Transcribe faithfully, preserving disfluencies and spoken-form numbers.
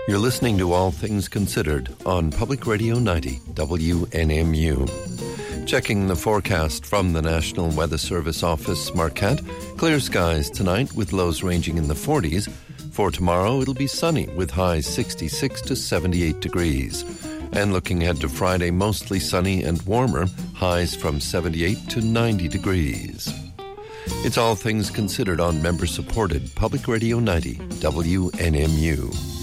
You're listening to All Things Considered on Public Radio ninety, W N M U. Checking the forecast from the National Weather Service Office, Marquette. Clear skies tonight with lows ranging in the forties. For tomorrow, it'll be sunny with highs sixty-six to seventy-eight degrees. And looking ahead to Friday, mostly sunny and warmer, highs from seventy-eight to ninety degrees. It's All Things Considered on member-supported Public Radio ninety, W N M U.